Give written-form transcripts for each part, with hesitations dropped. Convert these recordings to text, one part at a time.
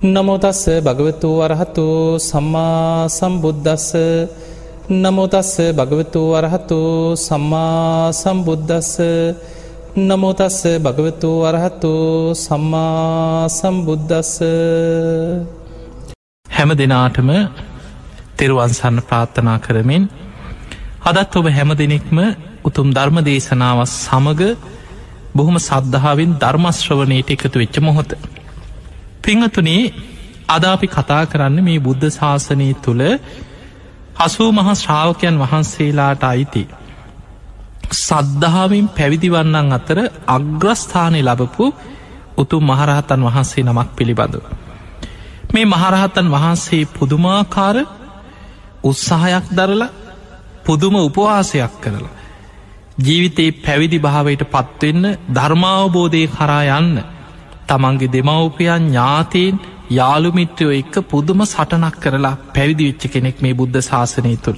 නමෝ තස්ස භගවතු අරහතු සම්මා සම්බුද්දස්ස නමෝ තස්ස භගවතු අරහතු සම්මා සම්බුද්දස්ස නමෝ තස්ස භගවතු අරහතු සම්මා සම්බුද්දස්ස. හැම දිනාටම තෙරුවන් සරණ ප්‍රාර්ථනා කරමින් අදත් ඔබ හැම දිනෙකම උතුම් ධර්ම දේශනාව සමග බොහොම සද්ධාවෙන් ධර්ම ශ්‍රවණයට එකතු වෙච්ච මොහොත. පිංහතුනේ, අද අපි කතා කරන්න මේ බුද්ධ ශාසනය තුළ 80 මහා ශ්‍රාවකයන් වහන්සේලාට අයිති සද්ධාවෙන් පැවිදි වන්නන් අතර අග්‍රස්ථානය ලබපු උතුම් මහරහතන් වහන්සේ නමක් පිළිබඳව. මේ මහරහතන් වහන්සේ පුදුමාකාර උත්සාහයක් දරලා පුදුම උපවාසයක් කරලා ජීවිතේ පැවිදි භාවයට පත්වෙන්න, ධර්මාවබෝධය කරා යන්න තමන්ගේ දෙමව්පියන්, ඥාතීන්, යාළු මිත්‍රයෝ එක්ක පුදුම සටනක් කරලා පැවිදි වෙච්ච කෙනෙක් මේ බුද්ධ ශාසනය තුළ.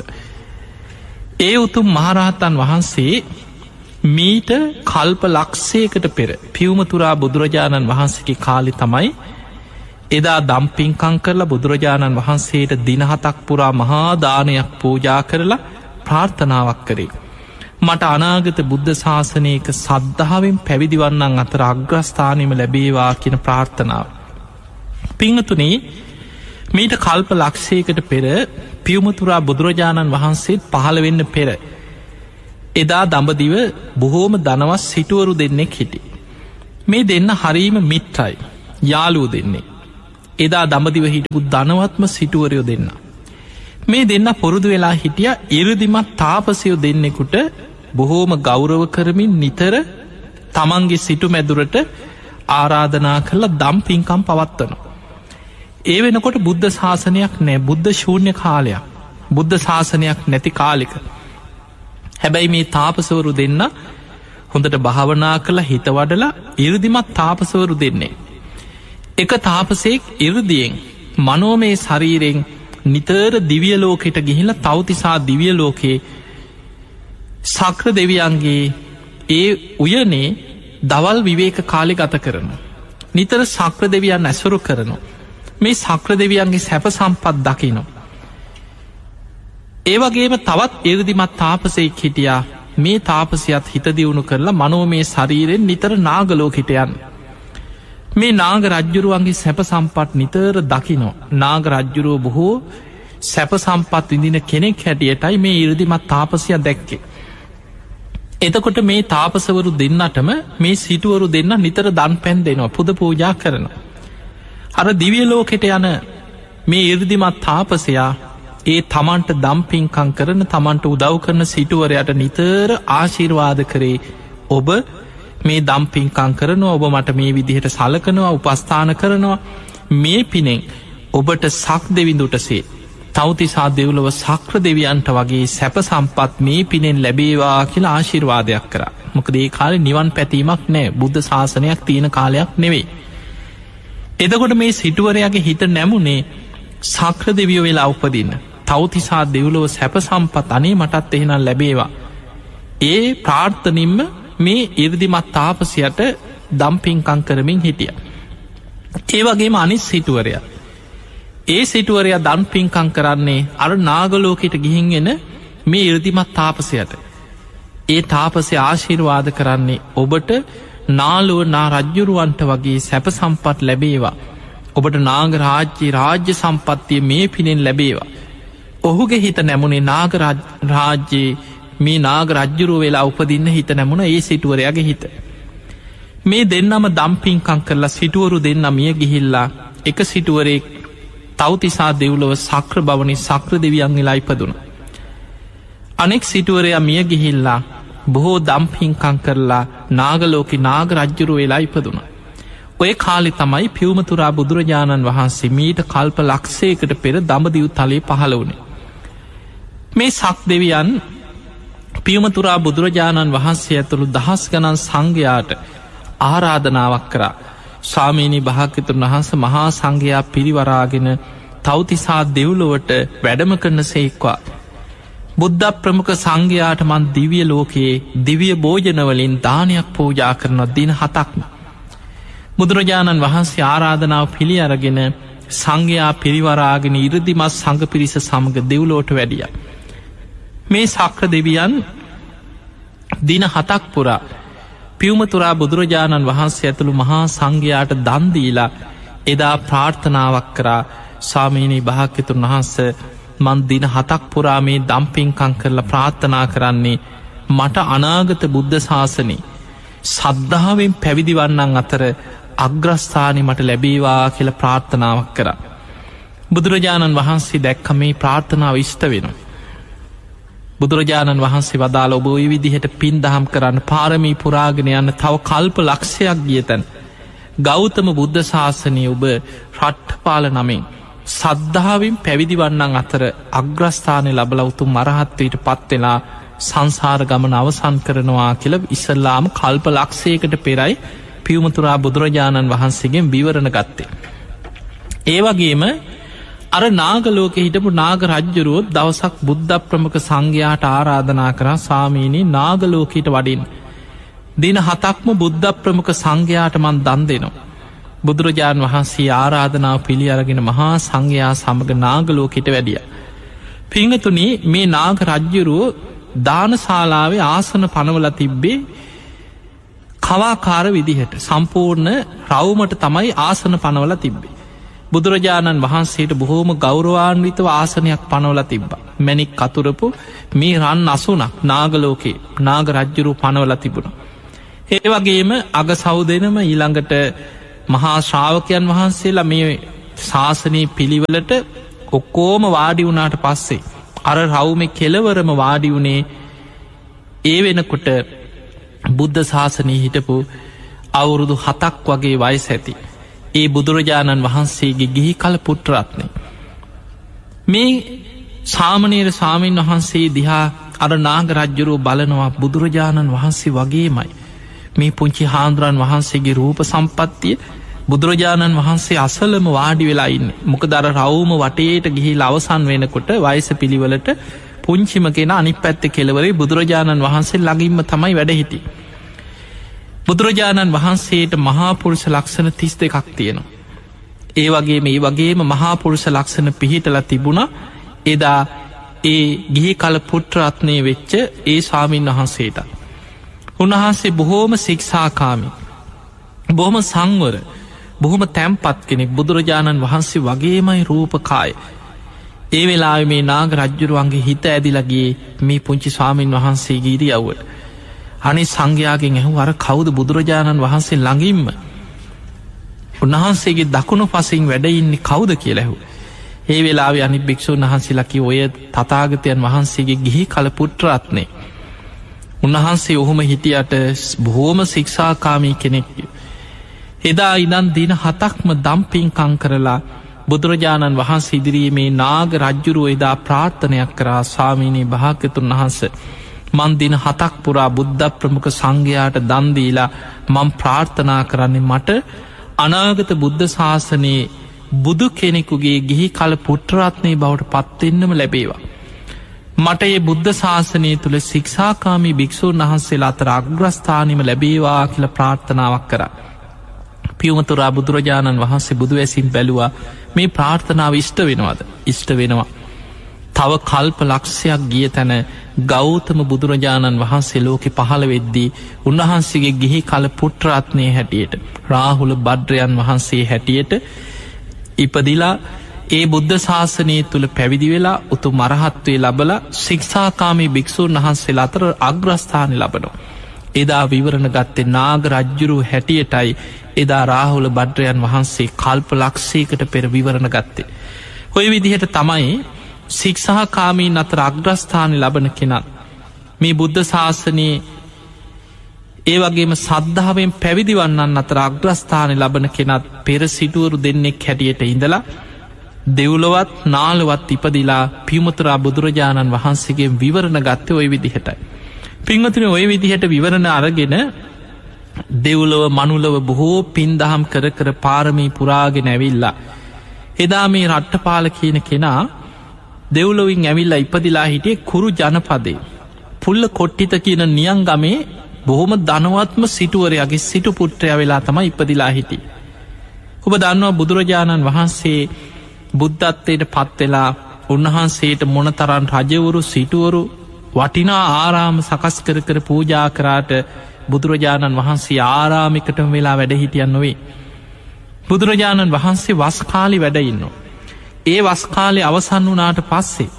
ඒ උතුම් මහරහතන් වහන්සේ මීට කල්ප ලක්ෂයකට පෙර පියුමතුරා බුදුරජාණන් වහන්සේගේ කාලෙ තමයි එදා දම්පින්කං කරලා බුදුරජාණන් වහන්සේට දින 7ක් පුරා මහා දානයක් පූජා කරලා ප්‍රාර්ථනාවක් කරේ. මට අනාගත බුද්ධ ශාසනයක සද්ධාවෙන් පැවිදිවන්නන් අතර අග්‍රස්ථානයම ලැබේවා කියන ප්‍රාර්ථනාව. පිංහතුනේ, මීට කල්ප ලක්ෂයකට පෙර පියුමතුරා බුදුරජාණන් වහන්සේත් පහළ වෙන්න පෙර එදා දඹදිව බොහෝම ධනවත් සිටුවරු දෙන්නෙක් හිටි. මේ දෙන්න හරීම මිත්‍රයි, යාළුවෝ දෙන්නේ. එදා දඹදිව හිටපු ධනවත්ම සිටුවරයෝ දෙන්න. මේ දෙන්න පුරුදු වෙලා හිටිය ඉරදිමත් තාපසයෝ දෙන්නෙකුට බොහෝම ගෞරව කරමින් නිතර තමන්ගේ සිටු මැදුරට ආරාධනා කරලා දම් පින්කම් පවත්වනවා. ඒ වෙනකොට බුද්ධ ශාසනයක් නෑ, බුද්ධ ශූන්‍ය කාලයක්, බුද්ධ ශාසනයක් නැති කාලෙක. හැබැයි මේ තාපසවරු දෙන්න හොඳට භාවනා කරලා හිත වඩලා ඉරදිමත් තාපසවරු දෙන්නේ. එක තාපසයෙක් ඉරදියෙන් මනෝමය ශරීරයෙන් නිතර දිවිය ලෝකෙට ගිහිලා තවතිසා දිවිය ලෝකයේ සක්‍ර දෙවියන්ගේ ඒ උයනේ දවල් විවේක කාලෙ ගත කරන. නිතර සක්‍ර දෙවියන් ඇසුරු කරනවා. මේ සක්‍ර දෙවියන්ගේ සැප සම්පත් දකිනවා. ඒවගේම තවත් ඉරදිමත් තාපසයෙක් හිටියා. මේ තාපසයත් හිත දියුණු කරලා මනෝමය ශරීරයෙන් නිතර නාගලෝකෙට යන්න. මේ නාග රජ්ජුරුවන්ගේ සැප සම්පත් නිතර දකිනෝ. නාග රජ්ජුරුව බොහෝ සැප සම්පත් විඳින කෙනෙක් හැටියටයි මේ ඉරදිමත් තාපසය දැක්කේ. එතකොට මේ තාපසවරු දෙන්නටම මේ සිටුවරු දෙන්න නිතර දන් පැන් දෙනවා, පුද පූජා කරනවා. අර දිවිය ලෝකෙට යන මේ ඉරදිමත් තාපසයා ඒ තමන්ට දම්පින්කං කරන, තමන්ට උදව් කරන සිටුවරයට නිතර ආශිර්වාද කරේ, ඔබ මේ දම්පින්කං කරනවා, ඔබ මට මේ විදිහට සලකනවා, උපස්ථාන කරනවා, මේ පිනෙන් ඔබට සක් දෙවිඳුටසේ තවතිසා දෙව්ලොව සක්‍ර දෙවියන්ට වගේ සැප සම්පත් මේ පිනෙන් ලැබේවා කියලා ආශිර්වාදයක් කරා. මොකද ඒ කාලේ නිවන් පැතීමක් නෑ, බුද්ධ ශාසනයක් තියෙන කාලයක් නෙවෙයි. එතකොට මේ සිටුවරයාගේ හිත නැමුණේ සක්‍ර දෙවියෝ වෙලා උපදින්න, තවතිසා දෙව්ලොව සැප සම්පත් අනේ මටත් එහෙනම් ලැබේවා. ඒ ප්‍රාර්ථනින්ම මේ ඉරදිමත් තාපසයට දම්පින්කං කරමින් හිටිය. ඒ වගේම අනිත් සිටුවරයා, ඒ සිටුවරයා දම්පින්කං කරන්නේ අර නාගලෝකෙට ගිහින්ගෙන මේ ඉරදිමත් තාපසයට. ඒ තාපසය ආශිර්වාද කරන්නේ ඔබට නාලුව නා රජ්ජුරුවන්ට වගේ සැප සම්පත් ලැබේවා, ඔබට නාග රාජ්‍ය රාජ්‍ය සම්පත්තිය මේ පිනෙන් ලැබේවා. ඔහුගේ හිත නැමුණේ නාග රාජ්‍යයේ මේ නාග රජ්ජුරුව වෙලා උපදින්න හිත නැමුණ ඒ සිටුවරයාගේ හිත. මේ දෙන්නම දම්පින්කං කරලා සිටුවරු දෙන්න මිය ගිහිල්ලා එක සිටුවරෙක් තවතිසා දෙව්ලොව සක්‍ර භවනි සක්‍ර දෙවියන් වෙලා ඉපදුන. අනෙක් සිටුවරයා මිය ගිහිල්ලා බොහෝ දම්පින්කං කරලා නාගලෝකෙ නාග රජ්ජුරුව වෙලා ඉපදුන. ඔය කාලෙ තමයි පියුමතුරා බුදුරජාණන් වහන්සේ මීට කල්ප ලක්ෂයකට පෙර දඹදිව් තලයේ පහළ වුණේ. මේ සක් දෙවියන් පියුමතුරා බුදුරජාණන් වහන්සේ ඇතුළු දහස් ගණන් සංඝයාට ආරාධනාවක් කරා. ස්වාමීනී භාග්‍යවතුන් වහන්සේ මහා සංඝයා පිරිවරාගෙන තවතිසා දෙව්ලොවට වැඩම කරන සේක්වා. බුද්ධ ප්‍රමුඛ සංඝයාට මන් දිව්‍ය ලෝකයේ දිව්‍ය භෝජනවලින් දානයක් පූජා කරන දින 7ක්ම. බුදුරජාණන් වහන්සේ ආරාධනාව පිළි අරගෙන සංඝයා පිරිවරාගෙන ඉරදිමත් සංඝ පිරිස සමග දෙව්ලොවට වැඩිය. මේ සක්‍ර දෙවියන් දින 7ක් පුරා පියුමතුරා බුදුරජාණන් වහන්සේ ඇතුළු මහා සංඝයාට දන් දීලා එදා ප්‍රාර්ථනාවක් කරා ස්වාමීනී භාග්‍යවතුන් වහන්සේ මන් දින 7ක් පුරා මේ දම්පින්කම් කරලා ප්‍රාර්ථනා කරන්නේ මට අනාගත බුද්ධ ශාසනේ සද්ධාවෙන් පැවිදි වන්නන් අතර අග්‍රස්ථානෙ මට ලැබේවා කියලා ප්‍රාර්ථනාවක් කරා. බුදුරජාණන් වහන්සේ දැක්ක මේ ප්‍රාර්ථනාව ඉෂ්ට වෙනවා. බුදුරජාණන් වහන්සේ වදාළ ඔබ ඔය විදිහට පින් දහම් කරන්න පාරමී පුරාගෙන යන්න තව කල්ප ලක්ෂයක් ගිය තැන ගෞතම බුද්ධ ශාසනය ඔබ රට්ඨපාල නමින් සද්ධාවෙන් පැවිදි වන්නන් අතර අග්‍රස්ථානය ලබලා උතුම් අරහත්වයට පත්වෙලා සංසාර ගමන අවසන් කරනවා කියලා ඉස්සල්ලාම කල්ප ලක්ෂයකට පෙරයි පියුමතුරා බුදුරජාණන් වහන්සේගෙන් විවරණ ගත්තේ. ඒ වගේම අර නාගලෝක හිටපු නාග රජ්ජුරුවොත් දවසක් බුද්ධ ප්‍රමුඛ සංඝයාට ආරාධනා කරා ස්වාමීනී නාගලෝකයට වඩින් දින 7ක්ම බුද්ධ ප්‍රමුඛ සංඝයාට මන් දන් දෙනවා. බුදුරජාණන් වහන්සේ ආරාධනාව පිළි අරගෙන මහා සංඝයා සමග නාගලෝකයට වැඩිය. පිංගතුනි මේ නාග රජ්ජුරුව දානශාලාවේ ආසන පනවලා තිබ්බේ කවාකාර විදිහට සම්පූර්ණ රවුමට තමයි ආසන පනවලා තිබ්බේ. බුදුරජාණන් වහන්සේට බොහෝම ගෞරවාන්විතව ආසනයක් පනවලා තිබ්බා. මැණික් කතුරපු මේ රන් අසුනක් නාගලෝකේ නාග රජ්ජුරුව පනවලා තිබුණා. ඒ වගේම අගසව් දෙනම ඊළඟට මහා ශ්‍රාවකයන් වහන්සේලා මේ ශාසනයේ පිළිවෙලට ඔක්කොම වාඩි වුණාට පස්සේ අර රවුමේ කෙළවරම වාඩි වුණේ ඒ වෙනකොට බුද්ධ ශාසනයේ හිටපු අවුරුදු 7ක් වගේ වයස ඇති ඒ බුදුරජාණන් වහන්සේගේ ගිහි කල පුත්‍රරත්නේ මේ සාමණේර ස්වාමීන් වහන්සේ දිහා අර නාග රජුරෝ බලනවා බුදුරජාණන් වහන්සේ වගේමයි මේ පුංචි හාමුදුරන් වහන්සේගේ රූප සම්පත්තිය බුදුරජාණන් වහන්සේ අසලම වාඩි වෙලා ඉන්නේ. මොකද අර රවුම වටේට ගිහිලා අවසන් වෙනකොට වයස පිළිවෙලට පුංචිම කෙනා අනිත් පැත්තේ කෙළවරේ බුදුරජාණන් වහන්සේ ළඟින්ම තමයි වැඩ හිටියේ. බුදුරජාණන් වහන්සේට මහා පුරුෂ ලක්ෂණ 32ක් තියෙනවා. ඒ වගේම මහා පුරුෂ ලක්ෂණ පිහිටලා තිබුණා එදා ඒ ගිහි කල පුත්‍රරත්නයේ වෙච්ච ඒ ස්වාමීන් වහන්සේට. උන්වහන්සේ බොහෝම ශික්ෂාකාමී, බොහොම සංවර, බොහොම තැම්පත් කෙනෙක්. බුදුරජාණන් වහන්සේ වගේමයි රූපකාය. ඒ වෙලාවේ මේ නාග රජ්ජුරුවන්ගේ හිත ඇදිලා ගියේ මේ පුංචි ස්වාමීන් වහන්සේගේ ඉරියව්වට. අනිත් සංඝයාගෙන් ඇහුවා අර කවුද බුදුරජාණන් වහන්සේ ළඟින්ම උන්වහන්සේගේ දකුණු පසින් වැඩ ඉන්නේ කවුද කියලා ඇහුවා. ඒ වෙලාවේ අනිත් භික්ෂුන් වහන්සේලා කිව්වා ඔය තථාගතයන් වහන්සේගේ ගිහි කල පුත්‍රරත්නේ. උන්වහන්සේ ඔහොම හිටියට බොහෝම ශික්ෂාකාමී කෙනෙක්. එදා ඉඳන් දින 7ක්ම දම්පින්කම් කරලා බුදුරජාණන් වහන්සේ ඉදිරියේ මේ නාග රජ්ජුරුව එදා ප්‍රාර්ථනයක් කරා ස්වාමීනී භාග්‍යවතුන් වහන්සේ මන් දින 7ක් පුරා බුද්ධ ප්‍රමුඛ සංඝයාට දන් දීලා මම ප්‍රාර්ථනා කරන්නේ මට අනාගත බුද්ධ ශාසනයේ බුදු කෙනෙකුගේ ගිහි කල පුත්‍රරත්නේ බවට පත්වෙන්නම ලැබේවා. මට ඒ බුද්ධ ශාසනය තුළ ශික්ෂාකාමී භික්ෂූන් වහන්සේලා අතර අග්‍රස්ථානෙම ලැබේවා කියලා ප්‍රාර්ථනාවක් කරා. පියුමතුරා බුදුරජාණන් වහන්සේ බුදුවැසින් බැලුවා මේ ප්‍රාර්ථනාව ඉෂ්ට වෙනවද? ඉෂ්ට වෙනවා. තව කල්ප ලක්ෂයක් ගිය තැන ගෞතම බුදුරජාණන් වහන්සේ ලෝකෙ පහළ වෙද්දී උන්වහන්සේගේ ගිහි කල පුත්‍රරත්නයේ හැටියට රාහුල භද්‍රයන් වහන්සේ හැටියට ඉපදිලා ඒ බුද්ධ ශාසනය තුළ පැවිදි වෙලා උතුම් අරහත්වේ ලබලා ශික්ෂාකාමී භික්ෂූන් වහන්සේලා අතර අග්‍රස්ථානය ලබනවා. එදා විවරණ ගත්තේ නාග රජ්ජුරුව හැටියටයි එදා රාහුල භද්‍රයන් වහන්සේ කල්ප ලක්ෂයකට පෙර විවරණ ගත්තේ. ඔය විදිහට තමයි ශික්ෂාකාමීන් අතර අග්‍රස්ථානය ලබන කෙනත් මේ බුද්ධ ශාසනයේ ඒ වගේම සද්ධාවෙන් පැවිදි වන්නන් අතර අග්‍රස්ථානය ලබන කෙනත් පෙර සිටුවරු දෙන්නෙක් හැටියට ඉඳලා දෙව්ලොවත් නාලවත් ඉපදිලා පියුමතුරා බුදුරජාණන් වහන්සේගේ විවරණ ගත්තේ ඔය විදිහටයි. පින්වතුනි ඔය විදිහට විවරණ අරගෙන දෙව්ලොව මනුලොව බොහෝ පින් දහම් කර කර පාරමී පුරාගෙන ඇවිල්ලා එදා මේ රට්ඨපාල කියන කෙනා දෙව්ලොවින් ඇවිල්ලා ඉපදිලා හිටියේ කුරු ජනපදේ පුල්ල කොට්ටිත කියන නියං ගමේ බොහොම ධනවත්ම සිටුවරයාගේ සිටු පුත්‍රයා වෙලා තමයි ඉපදිලා හිටියේ. ඔබ දන්නවා බුදුරජාණන් වහන්සේ බුද්ධත්වයට පත්වෙලා උන්වහන්සේට මොනතරන් රජවරු සිටුවරු වටිනා ආරාම සකස් කර කර පූජා කරාට බුදුරජාණන් වහන්සේ ආරාමිකටම වෙලා වැඩ හිටියන් නොවේ. බුදුරජාණන් වහන්සේ වස්කාලි වැඩඉන්න. ඒ වස්කාලේ අවසන් වනාට පස්සේ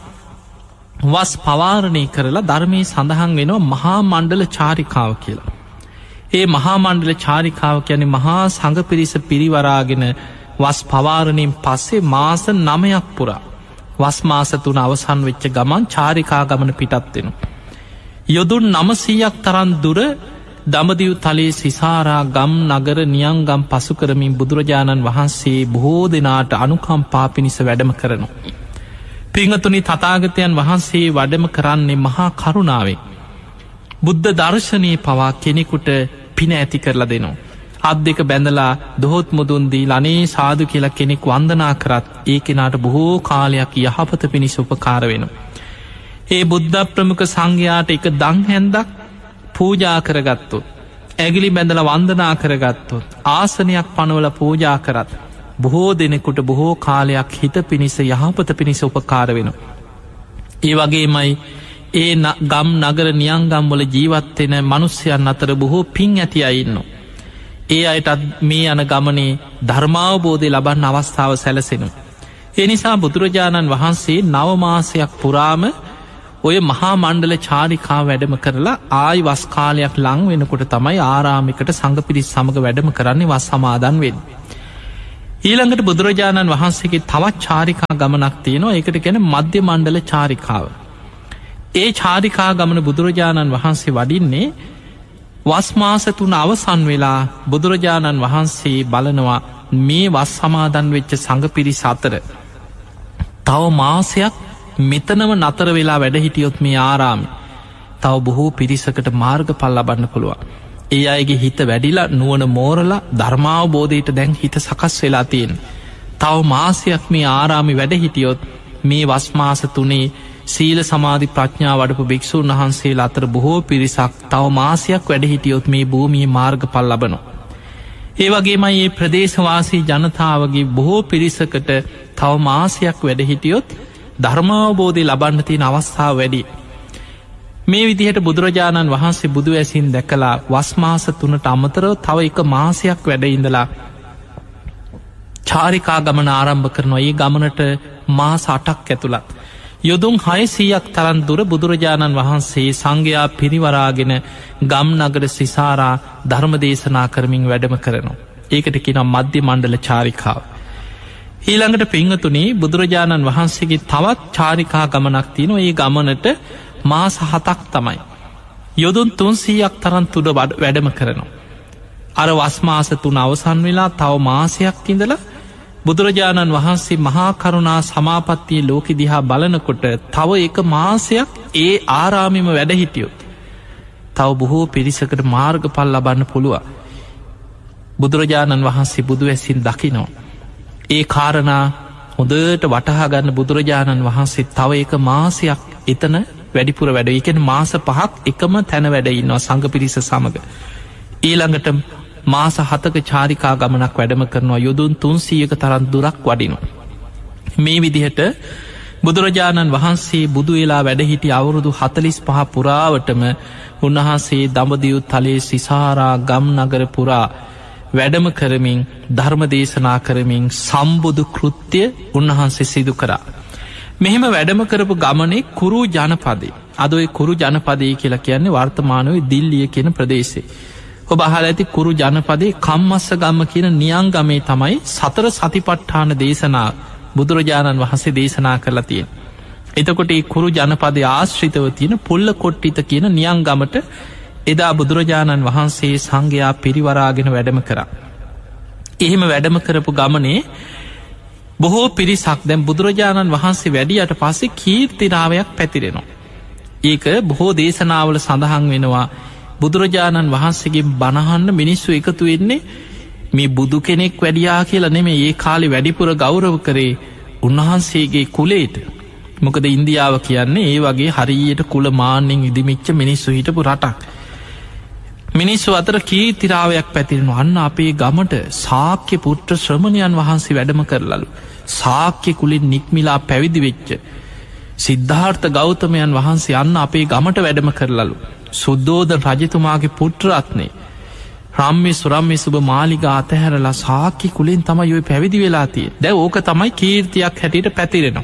වස් පවාරණය කරලා ධර්මය සඳහන් වෙනවා මහා මණ්ඩල චාරිකාව කියලා. ඒ මහා මණ්ඩල චාරිකාව කියන මහා සඟ පිරිස පිරිවරාගෙන වස් පවාරණයෙන් පස්සේ මාස 9ක් පුරා වස් මාස 3 අවසන් වෙච්ච ගමන් චාරිකා ගමන පිටත්වෙන. යොදුන් 900ක් තරන් දුර දඹදිව් තලයේ සිසාරා ගම් නගර නියංගම් පසු කරමින් බුදුරජාණන් වහන්සේ බොහෝ දෙනාට අනුකම්පා පිණිස වැඩම කරනවා. පිංහතුනි තථාගතයන් වහන්සේ වැඩම කරන්නේ මහා කරුණාවෙන්. බුද්ධ දර්ශනය පවා කෙනෙකුට පින ඇති කරලා දෙනවා. අත් දෙක බැඳලා දොහොත් මුදුන්දී ලනේ සාදු කියලා කෙනෙක් වන්දනා කරත් ඒ කෙනාට බොහෝ කාලයක් යහපත පිණිස උපකාර වෙනවා. ඒ බුද්ධ ප්‍රමුඛ සංඝයාට එක දන් හැන්දක් පූජා කරගත්තොත්, ඇගිලි බැඳලා වන්දනා කරගත්තොත්, ආසනයක් පනවල පූජා කරත් බොහෝ දෙනෙකුට බොහෝ කාලයක් හිත පිණිස යහපත පිණිස උපකාර වෙනවා. ඒ වගේමයි ඒ ගම් නගර නියංගම් වල ජීවත්වෙන මනුස්්‍යයන් අතර බොහෝ පින් ඇති අය ඉන්නවා. ඒ අයටත් මේ යන ගමනේ ධර්මාවබෝධය ලබන්න අවස්ථාව සැලසෙනු. ඒ නිසා බුදුරජාණන් වහන්සේ නවමාසයක් පුරාම ඔය මහා මණ්ඩල චාරිකා වැඩම කරලා ආයි වස් කාලයක් ලං වෙනකොට තමයි ආරාමිකට සංඝ පිරිස් සමග වැඩම කරන්නේ වස් සමාදන් වෙන්නේ. ඊළඟට බුදුරජාණන් වහන්සේගේ තවත් චාරිකා ගමනක් තියෙනවා. ඒකට කියන මධ්‍ය මණ්ඩල චාරිකාව. ඒ චාරිකා ගමන බුදුරජාණන් වහන්සේ වඩින්නේ වස් මාස 3 අවසන් වෙලා බුදුරජාණන් වහන්සේ බලනවා මේ වස් සමාදන් වෙච්ච සංඝ පිරිස අතර තව මාසයක් මෙතනම නතර වෙලා වැඩ හිටියොත් මේ ආරාමෙ තව බොහෝ පිරිසකට මාර්ගඵල ලබන්න පුළුවන්. ඒ අයගේ හිත වැඩිලා නුවණ මෝරලා ධර්මාවබෝධයට දැන් හිත සකස් වෙලා තියෙන. තව මාසයක් මේ ආරාමෙ වැඩ හිටියොත් මේ වස් මාස 3 සීල සමාධි ප්‍රඥා වඩපු භික්ෂූන් වහන්සේලා අතර බොහෝ පිරිසක් තව මාසයක් වැඩ හිටියොත් මේ භූමියේ මාර්ගඵල ලබනවා. ඒ වගේමයි මේ ප්‍රදේශවාසී ජනතාවගේ බොහෝ පිරිසකට තව මාසයක් වැඩ හිටියොත් ධර්මාවබෝධය ලබන්න තියෙන අවස්ථාව වැඩි. මේ විදිහට බුදුරජාණන් වහන්සේ බුදු ඇසින් දැකලා වස් මාස 3ට අමතරව තව එක මාසයක් වැඩ ඉඳලා චාරිකා ගමන ආරම්භ කරනවා. ඒ ගමනට මාස 8ක් ඇතුළත් යොදුන් 600ක් තරම් දුර බුදුරජාණන් වහන්සේ සංඝයා පිරිවරාගෙන ගම් නගර සිසාරා ධර්ම දේශනා කරමින් වැඩම කරනවා. ඒකට කියනවා මධ්‍ය මණ්ඩල චාරිකාව. ඊළඟට පින්වතුනි බුදුරජාණන් වහන්සේගේ තවත් චාරිකා ගමනක් තියෙනවා. ඒ ගමනට මාස 7ක් තමයි. යොදුන් 300ක් තරම් තුඩ වැඩම කරනවා. අර වස් මාස 3 අවසන් වෙලා තව මාසයක් ඉඳලා බුදුරජාණන් වහන්සේ මහා කරුණා සමාපත්තියේ ලෝකෙ දිහා බලනකොට තව එක මාසයක් ඒ ආරාමෙම වැඩ හිටියොත් තව බොහෝ පිරිසකට මාර්ගඵල ලබන්න පුළුවන්. බුදුරජාණන් වහන්සේ බුදු ඇසින් දකිනවා. ඒ කාරණා හොඳට වටහා ගන්න බුදුරජාණන් වහන්සේ තව එක මාසයක් එතන වැඩිපුර වැඩ. ඒ කියන්නේ මාස 5ක් එකම තැන වැඩ ඉන්නවා සංඝ පිරිස සමග. ඊළඟට මාස 7ක චාරිකා ගමනක් වැඩම කරනවා. යොදුන් 300ක තරම් දුරක් වඩිනවා. මේ විදිහට බුදුරජාණන් වහන්සේ බුදු වෙලා වැඩ හිටි අවුරුදු 45 පුරාවටම උන්වහන්සේ දඹදිව් තලයේ සිසාරා ගම් නගර පුරා වැඩම කරමින් ධර්ම දේශනා කරමින් සම්බුදු කෘත්‍ය උන්වහන්සේ සිදු කරා. මෙහෙම වැඩම කරපු ගමනේ කුරු ජනපදේ. අද ඔය කුරු ජනපදේ කියලා කියන්නේ වර්තමානයේ දිල්ලිය කියන ප්‍රදේශේ. ඔබ අහලා ඇති කුරු ජනපදේ කම්මස්ස ගම්ම කියන නියංගමේ තමයි සතර සතිපට්ඨාන දේශනා බුදුරජාණන් වහන්සේ දේශනා කරලා තියෙන්නේ. එතකොට මේ කුරු ජනපදයේ ආශ්‍රිතව තියෙන පුල්ලකොට්ටිත කියන නියංගමට එදා බුදුරජාණන් වහන්සේ සංඝයා පිරිවරාගෙන වැඩම කරා. එහෙම වැඩම කරපු ගමනේ බොහෝ පිරිසක් දැන් බුදුරජාණන් වහන්සේ වැඩියට පස්සේ කීර්තිරාවයක් පැතිරෙනවා. ඒක බොහෝ දේශනාවල සඳහන් වෙනවා. බුදුරජාණන් වහන්සේගේ බණහන්න මිනිස්සු එකතු වෙන්නේ මේ බුදු කෙනෙක් වැඩියා කියලා නෙමෙයි. ඒ කාලේ වැඩිපුර ගෞරව කරේ උන්වහන්සේගේ කුලයට. මොකද ඉන්දියාව කියන්නේ ඒ වගේ හරියට කුල මාන්නෙන් ඉදිමිච්ච මිනිස්සු හිටපු රටක්. මිනිස්සු අතර කීර්තිරාවයක් පැතිරෙන අන්න අපේ ගමට ශාක්‍ය පුත්‍ර ශ්‍රමණයන් වහන්සේ වැඩම කරලලු. ශාක්‍ය කුලින් නික්මිලා පැවිදි වෙච්ච සිද්ධාර්ථ ගෞතමයන් වහන්සේ අන්න අපේ ගමට වැඩම කරලලු. සුද්දෝදන රජතුමාගේ පුත්‍රරත්නේ රම්මි සුරම්මි සුබ මාලිගා අතහැරලා ශාක්‍ය කුලින් තමයි ඔය පැවිදි වෙලා තියෙන්නේ. දැන් ඕක තමයි කීර්තියක් හැටියට පැතිරෙනවා.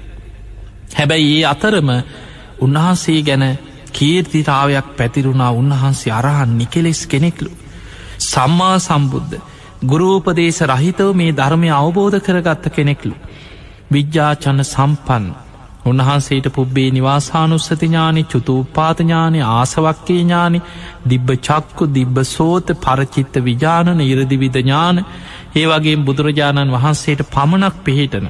හැබැයි ඒ අතරම උන්වහන්සේ ගැන කීර්තිතාවයක් පැතිරුණා. උන්වහන්සේ අරහන් නිකෙලෙස් කෙනෙක්ලු. සම්මා සම්බුද්ධ ගුරූපදේශ රහිතව මේ ධර්මය අවබෝධ කරගත්ත කෙනෙක්ලු. විද්‍යාචන්න සම්පන්න උන්වහන්සේට පුබ්බේ නිවාසානුස්සති ඥානි චුතූපාත ඥානි ආසවක්කේ ඥානි දිබ්බ චක්කු දිබ්බ සෝත පරචිත්ත විජානන ඉරදිවිද ඥාන ඒ වගේ බුදුරජාණන් වහන්සේට පමණක් පිහිටන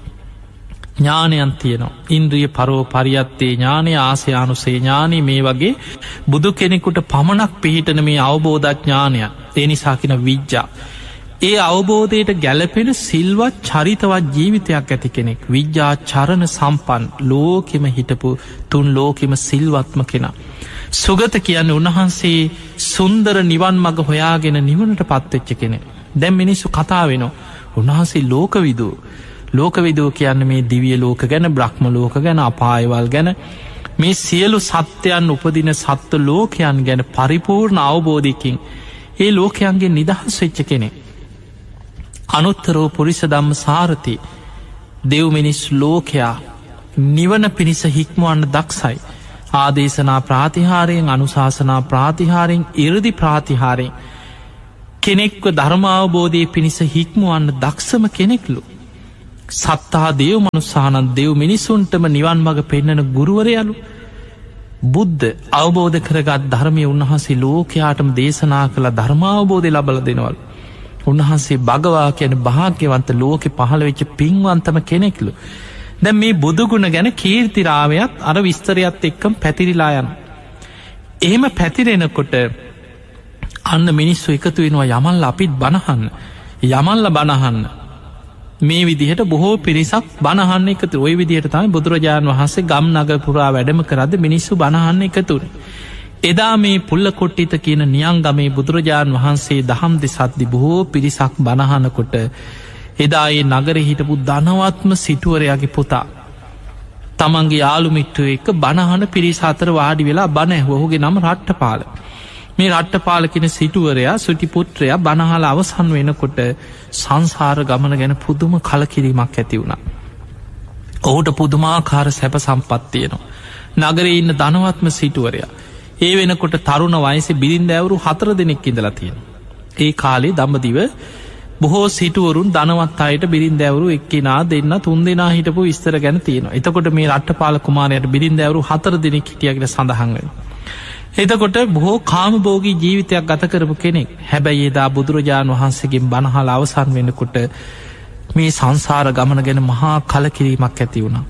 ඥානයන් තියෙනවා. ඉන්ද්‍රිය පරෝ පරියත්තේ ඥානය ආසයානුසේ ඥානී මේ වගේ බුදු කෙනෙකුට පමණක් පිහිටන මේ අවබෝධඥානය. ඒ නිසාකින විද්‍යා. ඒ අවබෝධයට ගැලපෙන සිල්වත් චරිතවත් ජීවිතයක් ඇති කෙනෙක්. විද්‍යා චරණ සම්පන් ලෝකෙම හිටපු තුන් ලෝකෙම සිල්වත්ම කෙනා. සුගත කියන්න උන්වහන්සේ සුන්දර නිවන් මග හොයාගෙන නිවනට පත්වෙච්ච කෙනෙ. දැම් මිනිස්සු කතා වෙනවා. උන්වහන්සේ ලෝකවිදූ. ලෝකවිදූ කියන්න මේ දිවිය ලෝක ගැන බ්‍රහ්ම ලෝක ගැන අපායවල් ගැන මේ සියලු සත්‍යයන් උපදින සත්ව ලෝකයන් ගැන පරිපූර්ණ අවබෝධයකින් ඒ ලෝකයන්ගේ නිදහස් වෙච්ච කෙනෙ. අනුත්තරෝ පුරිස ධම්ම සාරති දෙව් මිනිස් ලෝකයා නිවන පිණිස හික්මුවන්න දක්සයි. ආදේශනා ප්‍රාතිහාරයෙන් අනුශාසනා ප්‍රාතිහාරයෙන් ඉරදි ප්‍රාතිහාරයෙන් කෙනෙක්ව ධර්මාවබෝධය පිණිස හික්මුවන්න දක්ෂම කෙනෙක්ලු. සත්තා දේව මනුස්සානන් දෙව් මිනිසුන්ටම නිවන් මඟ පෙන්නන ගුරුවරයලු. බුද්ධ අවබෝධ කරගත් ධර්මය උන්වහන්සේ ලෝකයාටම දේශනා කළ ධර්මාවබෝධය ලබල දෙනවල්. උන්වහන්සේ භගවා කියන භාග්‍යවන්ත ලෝකෙ පහළ වෙච්ච පින්වන්තම කෙනෙක්ලු. දැන් මේ බුදුගුණ ගැන කීර්තිරාවයක් අර විස්තරයත් එක්කම් පැතිරිලා යන. එහෙම පැතිරෙනකොට අන්න මිනිස්සු එකතු වෙනවා යමල්ල අපිත් බණහන්න යමල්ල බණහන්න. මේ විදිහට බොහෝ පිරිසක් බණහන්න එකතු. ඔය විදිහට තමයි බුදුරජාණන් වහන්සේ ගම් නගර පුරා වැඩම කරද්ද මිනිස්සු බණහන්න එකතුනේ. එදා මේ පුල්ල කොට්ටිත කියන නියංගමේ බුදුරජාණන් වහන්සේ දහම් දෙසද්දි බොහෝ පිරිසක් බණහනකොට එදා ඒ නගර හිටපු ධනවත්ම සිටුවරයාගේ පුතා තමන්ගේ යාළුමිට්ටුව එක බණහන පිරිස අතර වාඩි වෙලා බණ ඇහුවහුගේ නම රට්ටපාල. මේ රට්ටපාල කියන සිටුවරයා සුටිපුත්‍රයා බණහල අවසන් වෙනකොට සංසාර ගමන ගැන පුදුම කලකිරීමක් ඇති වුණා. ඔහුට පුදුමාකාර සැප සම්පත්තියනවා. නගරේ ඉන්න ධනවත්ම සිටුවරයා ඒ වෙනකොට තරුණ වයසේ බිරින්දෑවරු 4 දෙනෙක් ඉඳලා තියෙන. ඒ කාලේ දඹදිව බොහෝ සිටුවරුන් ධනවත් අයට බිරින්දෑවරු එක්කෙනා දෙන්න 3 දෙනා හිටපු විස්තර ගැන තියෙනවා. එතකොට මේ රට්ටපාල කුමාරයාට බිරින්දෑවරු 4 දෙනෙක් හිටියා කියලා සඳහන් වෙනවා. එතකොට බොහෝ කාමභෝගී ජීවිතයක් ගත කරපු කෙනෙක්. හැබැයි එදා බුදුරජාණන් වහන්සේගෙන් බණහල අවසන් වෙනකොට මේ සංසාර ගමන ගැන මහා කලකිරීමක් ඇති වුණා.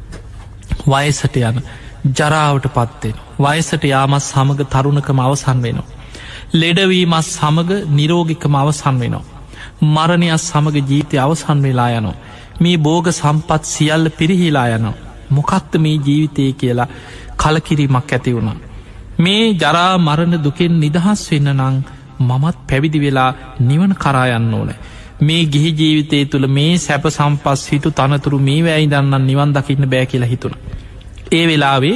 වයසට යන ජරාවට පත්වෙන. වයසට යාමත් සමග තරුණකම අවසන් වෙනවා. ලෙඩවීමත් සමග නිරෝගිකම අවසන් වෙනවා. මරණයක් සමග ජීවිතය අවසන් වෙලා යනවා. මේ බෝග සම්පත් සියල්ල පිරිහිලා යනවා. මොකක්ද මේ ජීවිතය කියලා කලකිරීමක් ඇති වුණා. මේ ජරා මරණ දුකෙන් නිදහස් වෙන්න නං මමත් පැවිදි වෙලා නිවන කරා යන්න ඕන. මේ ගිහි ජීවිතය තුළ මේ සැප සම්පස් හිටු තනතුරු මේ වැයි දන්න නිවන් දකින්න බෑ කියලා හිතුන. ඒ වෙලාවේ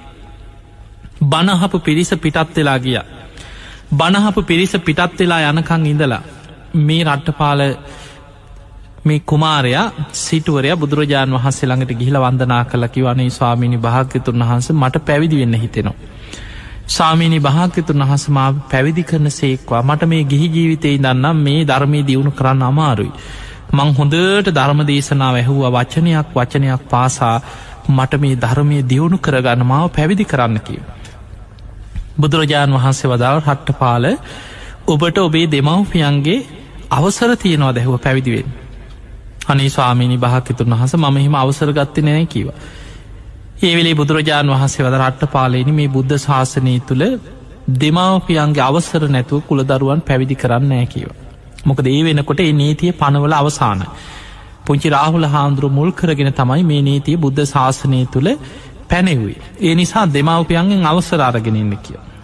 බණහපු පිරිස පිටත් වෙලා ගිය. බණහපු පිරිස පිටත් වෙලා යනකං ඉඳලා මේ රට්ටපාල මේ කුමාරයා සිටුවරයා බුදුරජාණන් වහන්සේ ළඟට ගිහිලා වන්දනා කළා. කිව්වා අනේ ස්වාමීනි භාග්‍යතුන් වහන්සේ මට පැවිදි වෙන්න හිතෙනවා. ස්වාමීනි භාග්‍යතුන් වහන්සේ මාව පැවිදි කරන සේක්වා. මට මේ ගිහි ජීවිතේ ඉඳන්නම් මේ ධර්මයේ දියුණු කරන්න අමාරුයි. මං හොඳට ධර්ම දේශනාව ඇහුවා වචනයක් පාසා මට මේ ධර්මයේ දියුණු කරගන්න මාව පැවිදි කරන්න කිව්වා. බුදුරජාණන් වහන්සේ වදාළ රට්ටපාල ඔබට ඔබේ දෙමව්පියන්ගේ අවසර තියනවා දැහුව පැවිදි වෙන්න. අනේ ස්වාමීනි භාග්‍යතුන් වහන්සේ මම එහෙම අවසර ගත්තේ නැහැ කිව්වා. ඒ වෙලේ බුදුරජාණන් වහන්සේ වදාළ රට්ටපාලේනි මේ බුද්ධ ශාසනය තුල දෙමව්පියන්ගේ අවසර නැතුව කුලදරුවන් පැවිදි කරන්නේ නැහැ කිව්වා. මොකද ඒ වෙනකොට මේ නීතිය පනවල අවසానයි. පුංචි රාහුල හාමුදුරුවෝ මුල් කරගෙන තමයි මේ නීතිය බුද්ධ ශාසනය තුල පැනෙව්වේ. ඒ නිසා දෙමව්පියන්ගෙන් අවසර අරගෙන ඉන්න කිව්වා.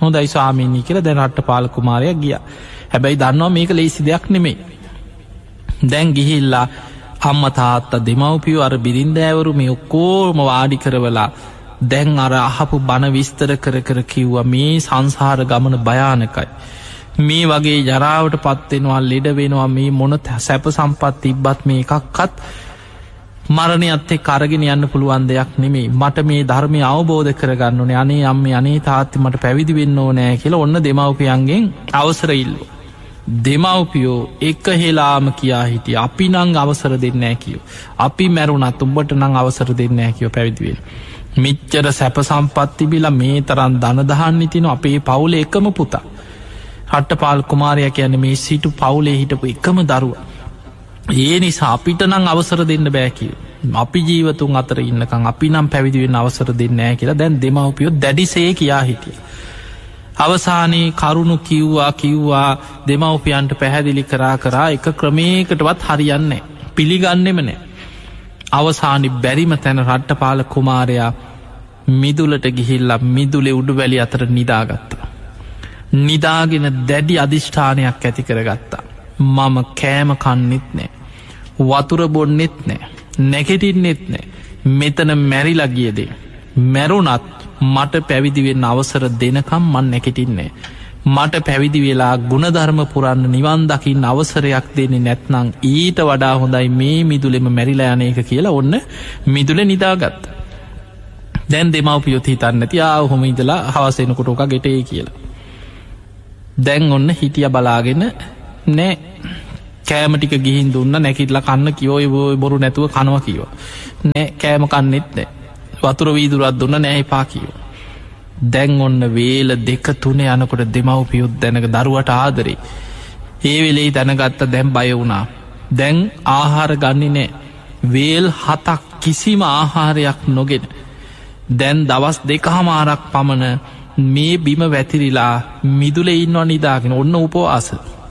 හොඳයි ස්වාමීනි කියලා දැන් රට්ටපාල කුමාරයා ගියා. හැබැයි දන්නවා මේක ලේසි දෙයක් නෙමෙයි. දැන් ගිහිල්ලා අම්මා තාත්තා දෙමව්පියෝ අර බිරින්දෑවරු මේ ඔක්කොම වාඩි කරවලා දැන් අර අහපු බණ විස්තර කර කර කිව්වා මේ සංසාර ගමන භයානකයි. මේ වගේ ජරාවට පත්වෙනවා ලෙඩ වෙනවා මේ මොන සැප සම්පත් තිබ්බත් මේ එකක්වත් මරණයත් එක්ක අරගෙන යන්න පුළුවන් දෙයක් නෙමෙයි. මට මේ ධර්මය අවබෝධ කරගන්න ඕනේ. අනේ අම්මේ අනේ තාත්තේ මට පැවිදි වෙන්න ඕනේ කියලා ඔන්න දෙමව්පියන්ගෙන් අවසර ඉල්ලුවා. දෙමව්පියෝ එක හෙලාම කියා හිටිය අපි නං අවසර දෙන්නේ නැහැ කියෝ. අපි මැරුණත් උඹට නං අවසර දෙන්නේ නැහැ කියෝ පැවිදි වෙන්න. මෙච්චර සැප සම්පත් තිබිලා මේ තරම් ධන දහන්නේ තිනු අපේ පවුලේ එකම පුතා. රට්ටපාල කුමාරයා කියන්නේ මේ සිටු පවුලේ හිටපු එකම දරුවා. ඒ නිසා අපිට නම් අවසර දෙන්න බෑ කියලා. අපි ජීවතුන් අතර ඉන්නකම් අපි නම් පැවිදි වෙන්න අවසර දෙන්නේ නැහැ කියලා දැන් දෙමව්පියෝ දැඩිසේ කියා හිටියා. අවසානයේ කරුණු කිව්වා දෙමව්පියන්ට පැහැදිලි කරා එක ක්‍රමයකටවත් හරියන්නේ නැහැ. පිළිගන්නෙම නැහැ. අවසානයේ බැරිම තැන රට්ටපාල කුමාරයා මිදුලට ගිහිල්ලා මිදුලේ උඩුවැලි අතර නිදාගත්තා. නිදාගෙන දැඩි අධිෂ්ඨානයක් ඇති කරගත්තා. මම කෑම කන්නෙත් නෑ. වතුර බොන්නෙත් නෑ. නැගිටින්නෙත් නෑ. මෙතන මැරිලා ගියදේ. මැරුණත් මට පැවිදි වෙන්න අවසර දෙනකම් මන් නැගිටින්නේ. මට පැවිදි වෙලා ගුණධර්ම පුරන්න නිවන් දකින්න අවසරයක් දෙන්නේ නැත්නම් ඊට වඩා හොඳයි මේ මිදුලෙම මැරිලා යන එක කියලා ඔන්න මිදුලේ නිදාගත්තා. දැන් දෙමව්පියොත් හිතන්නේ නැති ඔහොම ඉඳලා හවස එනකොට ඔක ගෙටේ කියලා. දැන් ඔන්න හිටිය බලාගෙන නෑ කෑම ටික ගිහින් දුන්න නැකිටලා කන්න කිව්වෝ ඒ බොරු නැතුව කනවා කිව්වා. නෑ කෑම කන්නෙත් නෑ. වතුර වීදුරක් දුන්න නෑ එපා කිව්වා. දැන් ඔන්න වේල 2-3 යනකොට දෙමව්පියොත් දැනග දරුවට ආදරේ. ඒ වෙලේ දැනගත්ත දැන් බය වුණා. දැන් ආහාර ගන්නේ නෑ. වේල් 7ක් කිසිම ආහාරයක් නොගෙන දැන් දවස් 2මාරක් පමණ මේ බිම වැතිරිලා මිදුලේ ඉන්නවා නිදාගෙන ඔන්න උපවාස.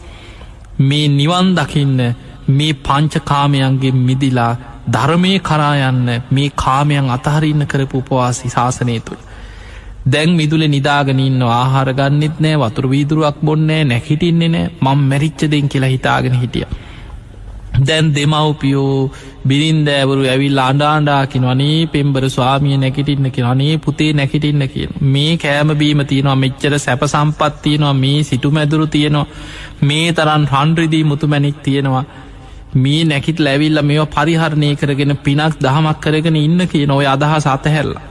මේ නිවන් දකින්න මේ පංච කාමයන්ගේ මිදිලා ධර්මයේ කරා යන්න මේ කාමයන් අතහරින්න කරපු උපවාසී ශාසනය තුළ දැන් මිදුලේ නිදාගෙන ඉන්නවා. ආහාර ගන්නෙත් නෑ වතුර වීදුරුවක් බොන්නේ නෑ නැගිටින්නේ නෑ. මම මැරිච්ච දෙන් කියලා හිතාගෙන හිටියා. දැන් දෙමව්පියෝ බිරින්දෑවරු ඇවිල්ලා අඬා කියනවා අනේ පෙම්බර ස්වාමියා නැගිටින්න කියනවා. අනේ පුතේ නැගිටින්න කියනවා. මේ කෑම බීම තියෙනවා මෙච්චර සැප සම්පත් තියෙනවා මේ සිටු මැදුරු තියෙනවා මේ තරම් රන් රිදී මුතු මැණික් තියෙනවා මේ නැගිටලා ඇවිල්ලා මේවා පරිහරණය කරගෙන පිනක් දහමක් කරගෙන ඉන්න කියන ඔය අදහස අතහැරලා.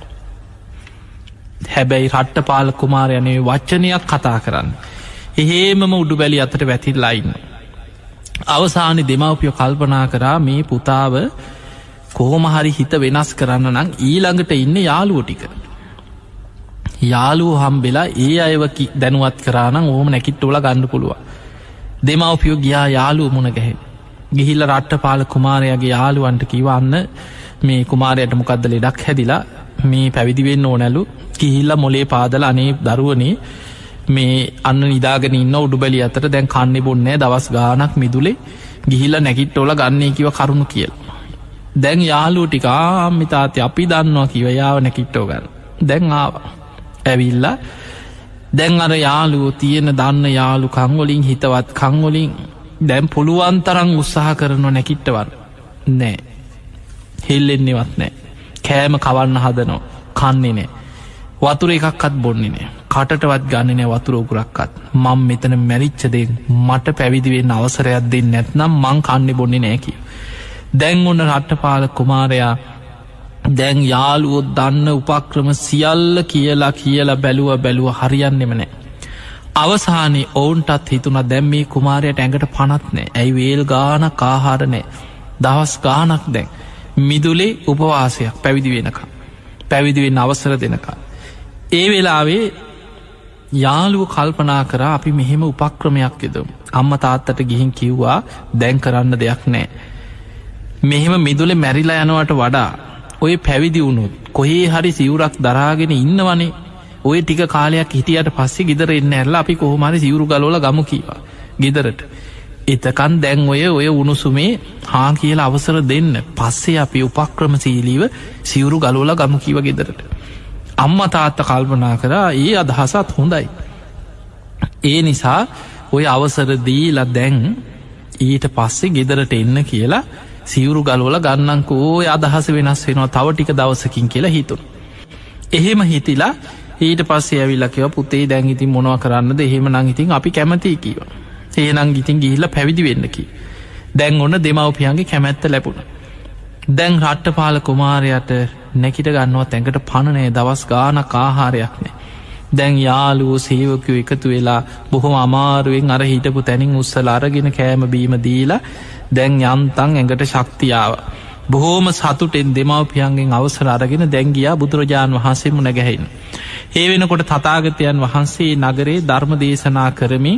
හැබැයි රට්ටපාල කුමාරයා නේ වචනයක් කතා කරන්නේ. එහෙමම උඩුබැලි අතට වැතිරලා ඉන්නවා. අවසානයේ දෙමව්පියෝ කල්පනා කරා මේ පුතාව කොහොම හරි හිත වෙනස් කරන්න නම් ඊළඟට ඉන්න යාළුවෝ ටික. යාළුවෝ හම්බෙලා ඒ අයව දැනුවත් කරා නම් ඕම නැකිට්ටෝලා ගන්න පුළුවන්. දෙමව්පියෝ ගියා යාළුවෝ මුණ ගැහෙන්න. ගිහිල්ලා රට්ටපාල කුමාරයාගේ යාළුවන්ට කිව්වා අන්න මේ කුමාරයාට මොකද්ද ලෙඩක් හැදිලා මේ පැවිදි වෙන්න ඕනලු. ගිහිල්ලා මොලේ පාදලා අනේ දරුවනේ මේ අන්න නිදාගෙන ඉන්න උඩුබැලි අතර දැන් කන්නේ බොන්නේ දවස් ගාණක් මිදුලේ ගිහිල්ලා නැගිට්ටෝලා ගන්නේ කිව්ව කරුණු කියලා. දැන් යාළුවෝ ටික අම්මි තාත්තේ අපි දන්නවා කිව්වා යාව නැගිට්ටෝ ගන්න. දැන් ආවා. ඇවිල්ලා දැන් අර යාළුවෝ තියෙන දන්න යාළුකම් වලින් හිතවත්කම් වලින් දැන් පුළුවන් තරම් උත්සාහ කරනව නැගිට්ටවන්න. නෑ. හෙල්ලෙන්නේවත් නෑ. කෑම කවන්න හදනවා. කන්නේ නෑ. වතුර එකක්වත් බොන්නේ නෑ. කටටවත් ගන්නේ නෑ වතුර උගුරක්වත්. මම මෙතන මැරිච්ච දෙන් මට පැවිදි වෙන්න අවසරයක් දෙන්නේ නැත්නම් මං කන්නේ බොන්නේ නෑ කිය. දැන් ඔන්න රට්ටපාල කුමාරයා දැන් යාළුවෝ දන්න උපක්‍රම සියල්ල කියලා බැලුව හරියන්නෙම නෑ. අවසානයේ ඔවුන්ටත් හිතුණා දැන් මේ කුමාරයාට ඇඟට පණක් නෑ. ඇයි වේල් ගානක් ආහාර නෑ. දවස් ගානක් දැන් මිදුලේ උපවාසයක් පැවිදි වෙනකම්. පැවිදි වෙන්න අවසර දෙනකම්. ඒ වෙලාවේ යාළුවෝ කල්පනා කරා අපි මෙහෙම උපක්‍රමයක් යදමු. අම්මා තාත්තට ගිහින් කිව්වා දැන් කරන්න දෙයක් නෑ. මෙහෙම මිදුලේ මැරිලා යනවට වඩා ඔය පැවිදි වුණොත් කොහේ හරි සිවුරක් දරාගෙන ඉන්නවනේ. ඔය ටික කාලයක් හිටියට පස්සේ ගෙදර එන්න ඇරලා අපි කොහොම හරි සිවුරු ගලවලා ගමු කීවා ගෙදරට. එතකන් දැන් ඔය උණුසුමේ හා කියලා අවසර දෙන්න. පස්සේ අපි උපක්‍රමශීලීව සිවුරු ගලවලා ගමු කීවා ගෙදරට. අම්මා තාත්තා කල්පනා කරා ඒ අදහසත් හොඳයි. ඒ නිසා ඔය අවසර දීලා දැන් ඊට පස්සේ ගෙදරට එන්න කියලා සිවුරු ගලවල ගන්නන්කෝ ඔය අදහස වෙනස් වෙනවා තව ටික දවසකින් කියලා හිතුණා. එහෙම හිතිලා ඊට පස්සේ ඇවිල්ලා කිව්වා පුතේ දැන් ඉතින් මොනවා කරන්නද? එහෙම නම් ඉතින් අපි කැමතියි කිව්වා. එහෙනම් ඉතින් ගිහිල්ලා පැවිදි වෙන්න කිව්වා. දැන් ඔන්න දෙමව්පියන්ගේ කැමැත්ත ලැබුණා. දැන් රට්ටපාල කුමාරයාට නැකිට ගන්නවත් ඇඟට පණ නෑ, දවස් ගානක් ආහාරයක් නෑ. දැන් යාළුවෝ සේවකයෝ එකතු වෙලා බොහොම අමාරුවෙන් අර හිටපු තැනින් උස්සලා අරගෙන කෑම බීම දීලා දැන් යන්තම් ඇඟට ශක්තිය ආවා. බොහොම සතුටෙන් දෙමව්පියන්ගෙන් අවසර අරගෙන දැන් ගියා බුදුරජාණන් වහන්සේ මුණ ගැහෙන්න. ඒ වෙනකොට තථාගතයන් වහන්සේ නගරේ ධර්ම දේශනා කරමින්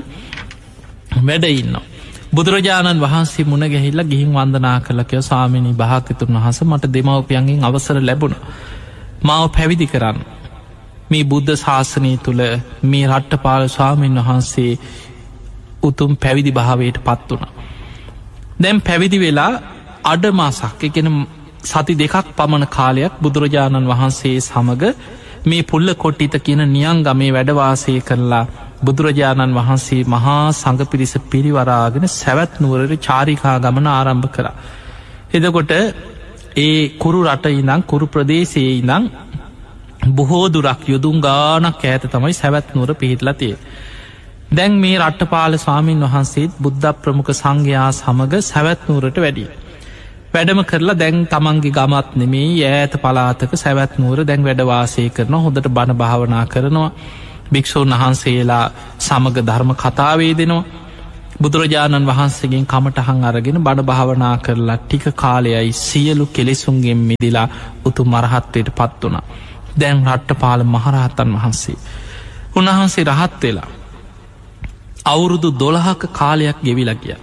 වැඩ ඉන්නවා. බුදුරජාණන් වහන්සේ මුණ ගැහිල්ලා ගිහින් වන්දනා කළා කියලා ස්වාමීනි භාග්‍යතුන් වහන්සේ මට දෙමව්පියන්ගෙන් අවසර ලැබුණා. මාව පැවිදි කරන්න. මේ බුද්ධ ශාසනය තුළ මේ රට්ටපාල ස්වාමීන් වහන්සේ උතුම් පැවිදි භාවයට පත් වුණා. දැන් පැවිදි වෙලා අඩමාසක් එකෙන සති දෙකක් පමණ කාලයක් බුදුරජාණන් වහන්සේ සමග මේ පුල්ල කොට්ටිත කියන නියංගමේ වැඩවාසය කරලා බුදුරජාණන් වහන්සේ මහා සංඝ පිරිස පිරිවරාගෙන සැවැත් නුවරට චාරිකා ගමන ආරම්භ කරා. එතකොට ඒ කුරු රට ඉඳන් කුරු ප්‍රදේශයේ ඉඳන් බොහෝ දුරක් යොදුන් ගානක් ඈත තමයි සැවැත් නුවර පිහිටලා තියෙන්නේ. දැන් මේ රට්ටපාල ස්වාමීන් වහන්සේත් බුද්ධ ප්‍රමුඛ සංඝයා සමග සැවැත් නුවරට වැඩියා. වැඩම කරලා දැන් තමන්ගේ ගමත් නෙමේ ඈත පළාතක සැවැත් නුවර දැන් වැඩ වාසය කරනවා. හොඳට බණ භාවනා කරනවා. භික්ෂූන් වහන්සේලා සමග ධර්ම කතාවේ දෙනවා. බුදුරජාණන් වහන්සේගෙන් කමටහන් අරගෙන බණ භාවනා කරලා ටික කාලයයි සියලු කෙලෙසුන්ගෙන් මිදිලා උතුම් අරහත්වයට පත් වුණා. දැන් රට්ටපාල මහරහතන් වහන්සේ උන්වහන්සේ රහත් වෙලා අවුරුදු 12ක කාලයක් ගෙවිලා ගියා.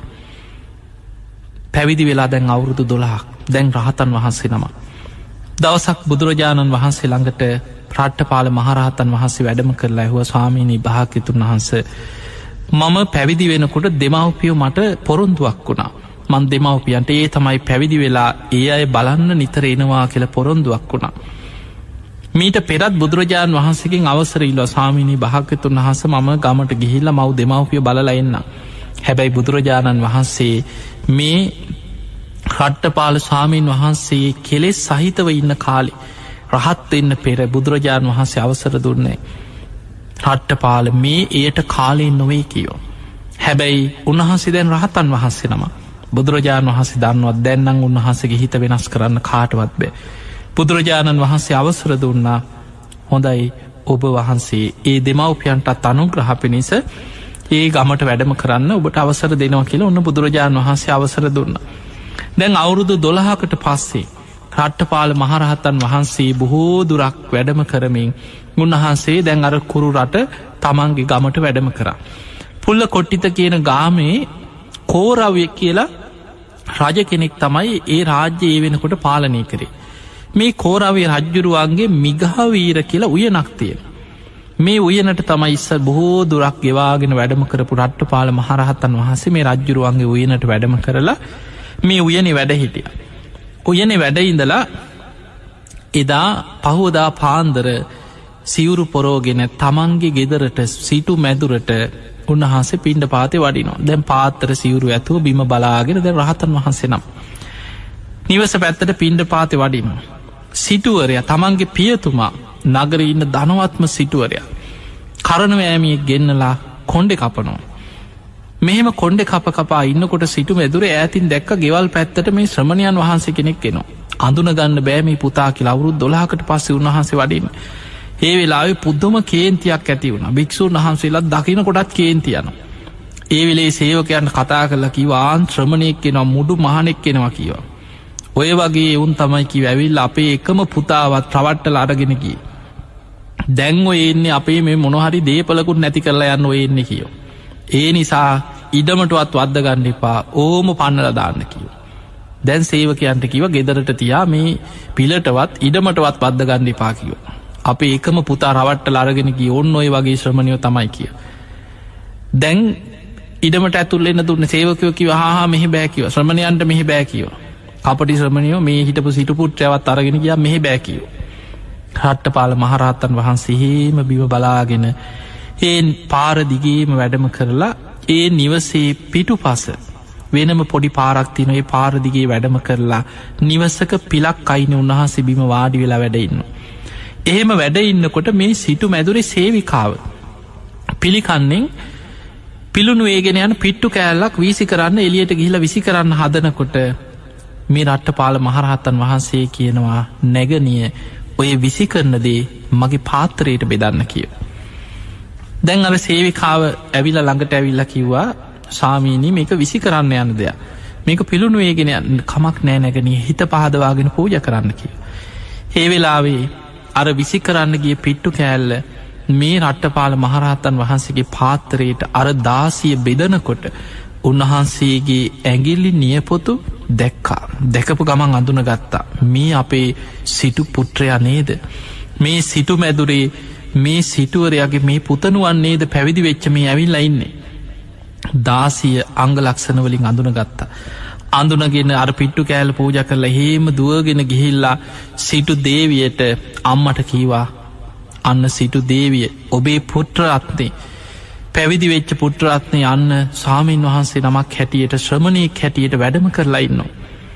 පැවිදි වෙලා දැන් අවුරුදු 12ක් දැන් රහතන් වහන්සේ නම. දවසක් බුදුරජාණන් වහන්සේ ළඟට රට්ටපාල මහරහතන් වහන්සේ වැඩම කරලා ඇහුවා ස්වාමීනි භාග්‍යතුන් වහන්සේ මම පැවිදි වෙනකොට දෙමව්පියෝ මට පොරොන්දුවක් වුණා. මං දෙමව්පියන්ට ඒ තමයි පැවිදි වෙලා ඒ අය බලන්න නිතර එනවා කියලා පොරොන්දුවක් වුණා. මීට පෙරත් බුදුරජාණන් වහන්සේගෙන් අවසර ඉල්ලුවා ස්වාමීනි භාග්‍යතුන් වහන්සේ මම ගමට ගිහිල්ලා මව් දෙමව්පියෝ බලලා එන්න. හැබැයි බුදුරජාණන් වහන්සේ මේ රට්ටපාල ස්වාමීන් වහන්සේ කෙලෙස් සහිතව ඉන්න කාලේ රහත් වෙන්න පෙර බුදුරජාණන් වහන්සේ අවසර දුන්නේ රට්ටපාල මේ එයට කාලයෙන් නොවේ කියෝ. හැබැයි උන්වහන්සේ දැන් රහතන් වහන්සේ නම. බුදුරජාණන් වහන්සේ දන්නවත් දැන්නම් උන්වහන්සේගේ හිත වෙනස් කරන්න කාටවත් බෑ. බුදුරජාණන් වහන්සේ අවසර දුන්නා හොඳයි ඔබ වහන්සේ ඒ දෙමව්පියන්ටත් අනුග්‍රහ පිණිස ඒ ගමට වැඩම කරන්න ඔබට අවසර දෙනවා කියලා ඔන්න බුදුරජාණන් වහන්සේ අවසර දුන්නා. දැන් අවුරුදු 12කට පස්සේ රට්ටපාල මහරහතන් වහන්සේ බොහෝ දුරක් වැඩම කරමින් උන්වහන්සේ දැන් අර කුරු රට තමන්ගේ ගමට වැඩම කරා. පුල්ල කොට්ටිත කියන ගාමේ කෝරව්‍ය කියලා රජ කෙනෙක් තමයි ඒ රාජ්‍ය ඒ වෙනකොට පාලනය කරේ. මේ කෝරව්‍ය රජ්ජුරුවන්ගේ මිගහවීර කියලා උයනක් තියෙන. මේ උයනට තමයි ඉස්සර බොහෝ දුරක් ගෙවාගෙන වැඩම කරපු රට්ටපාල මහරහතන් වහන්සේ මේ රජ්ජුරුවන්ගේ උයනට වැඩම කරලා මේ උයනේ වැඩ හිටියා. උයනේ වැඩ ඉඳලා එදා පහුවදා පාන්දර සිවුරු පොරෝගෙන තමන්ගේ ගෙදරට සිටු මැදුරට උන්වහන්සේ පිණ්ඩපාතේ වඩිනවා. දැන් පාත්‍ර සිවුරු ඇතුව බිම බලාගෙන දැන් රහතන් වහන්සේ නම් නිවස පැත්තට පිණ්ඩපාතේ වඩිනවා. සිටුවරයා තමන්ගේ පියතුමා නගරේ ඉන්න ධනවත්ම සිටුවරයා කරණවැමියෙක් ගෙන්නලා කොණ්ඩේ කපනවා. මෙහෙම කොණ්ඩේ කපා ඉන්නකොට සිටු මැදුරේ ඈතින් දැක්ක ගෙවල් පැත්තට මේ ශ්‍රමණයන් වහන්සේ කෙනෙක් එනවා. අඳුන ගන්න බෑ මේ පුතා කියලා. අවුරුදු 12කට පස්සේ උන්වහන්සේ වඩින්නේ. ඒ වෙලාවේ පුදුම කේන්තියක් ඇති වුණා. භික්ෂුන් වහන්සේලා දකින්න කොටත් කේන්ති යනවා. ඒ වෙලේ සේවකයන්ට කතා කරලා කිව්වා ආන් ශ්‍රමණෙක් කෙනා මුඩු මහණෙක් කෙනවා කිව්වා. ඔය වගේ උන් තමයි කිව්ව ඇවිල්ලා අපේ එකම පුතාවත් රවට්ටලා අරගෙන ගියේ. දැන් ඔය එන්නේ අපේ මේ මොන හරි දේපලකුත් නැති කරලා යන්න ඔය එන්නේ කියෝ. ඒ නිසා ඉඩමටවත් වද්ද ගන්න එපා. ඕම පන්නලා දාන්න කිව්වා. දැන් සේවකයන්ට කිව්වා ගෙදරට තියා මේ පිළටවත් ඉඩමටවත් වද්ද ගන්න එපා කිව්වා. අපේ එකම පුතා රවට්ටලා අරගෙන ගියේ ඕන්න ඔය වගේ ශ්‍රමණයෝ තමයි කිව්වා. දැන් ඉඩමට ඇතුල් වෙන්න දුන්නේ සේවකයෝ කිව්වා හා මෙහෙ බෑ කිව්වා. ශ්‍රමණයන්ට මෙහෙ බෑ කිව්වා. කපටි ශ්‍රමණයෝ මේ හිටපු සිටු පුත්‍රයවත් අරගෙන ගියා මෙහෙ බෑ කිව්වා. රට්ටපාල මහරහතන් වහන්සේම බිම බලාගෙන ඒ පාරදිගේම වැඩම කරලා ඒ නිවසේ පිටු පස වෙනම පොඩි පාරක්තින ඒ පාරදිගේ වැඩම කරලා නිවසක පිලක් අයින උන්වහන්සේ බිම වාඩි වෙලා වැඩඉන්න. එහෙම වැඩඉන්නකොට මේ සිටු මැදුරේ සේවිකාව පිළිකන්නෙන් පිළුණු ඒගෙන යන පිට්ටු කෑල්ලක් වීසි කරන්න එලියට ගිහිල විසි කරන්න හදනකොට මේ රට්ටපාල මහරහත්තන් වහන්සේ කියනවා නැගනිය ඔය විසි කරනදේ මගේ පාත්තරයට බෙදන්න කිය. දැන් අර සේවිකාව ඇවිල ළඟට ඇවිල්ල කිව්වා සාමීනී මේක විසි කරන්න යන දෙයක් මේක පිළුණු ඒගෙන කමක් නෑ නැගනී හිත පහදවාගෙන පූජ කරන්න කිය. ඒ වෙලාවේ අර විසි කරන්න ගිය පිට්ටු කෑල්ල මේ රට්ටපාල මහරහත්තන් වහන්සේගේ පාත්තරයට අර දාසිය බෙදනකොට උන්වහන්සේගේ ඇගිල්ලි නියපොතු දැකපු ගමන් අඳුන ගත්තා මේ අපේ සිටු පුත්‍රයා නේද මේ සිටු මැදුරේ මේ සිටුවරයාගේ මේ පුතනුවන්නේද පැවිදි වෙච්ච මේ ඇවිල්ලා ඉන්නේ. දාසිය අංග ලක්ෂණවලින් අඳුන ගත්තා. අඳුනගෙන අර පිට්ටු කෑල පූජ කරලා හේම දුවගෙන ගිහිල්ලා සිටු දේවියට අම්මට කීවා අන්න සිටු දේවිය ඔබේ පුත්‍රරත්නේ පැවිදි වෙච්ච පුත්‍රරත්නය අන්න සාමීන් වහන්සේ නමක් හැටියට ශ්‍රමණයෙක් හැටියට වැඩම කරලා ඉන්නවා.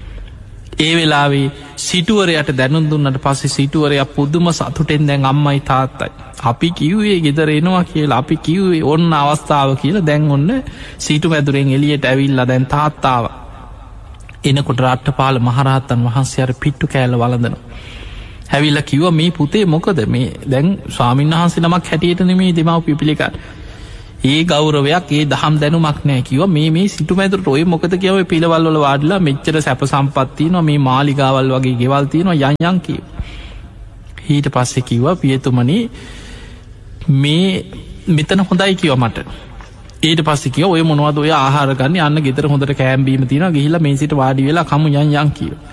ඒ වෙලාවේ සිටුවරයට දැනුම් දුන්නට පස්සේ සිටුවරයක් පුදුම සතුටෙන් දැන් අම්මයි තාත්තයි අපි කිව්වේ ගෙදර එනවා කියලා අපි කිව්වේ ඔන්න අවස්ථාව කියලා දැන් ඔන්න සිටු මැදුරෙන් එලියට ඇවිල්ලා දැන් තාත්තාව එනකොට රට්ටපාල මහරහත්තන් වහන්සේ අර පිට්ටු කෑල්ල වළඳනවා. හැවිල්ල කිව්ව මේ පුතේ මොකද මේ දැන් ස්වාමීන් වහන්සේ නමක් හැටියට නෙමේ දෙමව්පිය පිළිගන්න. ඒ ගෞරවයක් ඒ දහම් දැනුමක් නෑ කිව මේ සිටු මැදුරට ඔය මොකද කියව පිළවල්වල වාඩිලා මෙච්චර සැප සම්පත්තියනවා මේ මාලිගාවල් වගේ ගෙවල්තියනවා යංයන් කිව. ඊට පස්සෙ කිව්වා පියතුමනි මේ මෙතන හොඳයි කිව මට ඊට පස්සෙ ඔය මොනවද ඔය ආහාරගන්න අන්න ගෙතර හොඳට කෑම්බීම තින ගිහිලා මේ සිට වාඩි වෙලා කමු යංයන් කිව.